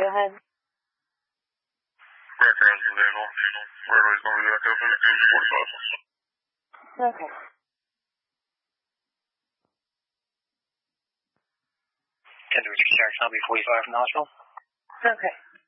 Go ahead. Background's vehicle. Railway's going to be back open at 2:45. Okay. Can do Jackson, I'll be 45 from the hospital. Okay.